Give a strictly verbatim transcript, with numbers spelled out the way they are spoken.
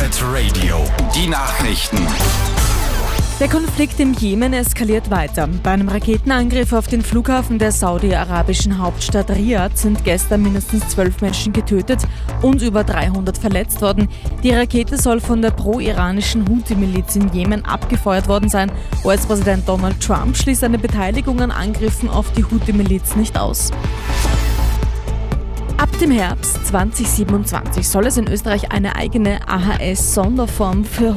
Hit Radio. Die Nachrichten. Der Konflikt im Jemen eskaliert weiter. Bei einem Raketenangriff auf den Flughafen der saudi-arabischen Hauptstadt Riad sind gestern mindestens zwölf Menschen getötet und über dreihundert verletzt worden. Die Rakete soll von der pro-iranischen Houthi-Miliz in Jemen abgefeuert worden sein. U S-Präsident Donald Trump schließt eine Beteiligung an Angriffen auf die Houthi-Miliz nicht aus. Ab dem Herbst zwanzig siebenundzwanzig soll es in Österreich eine eigene A H S-Sonderform für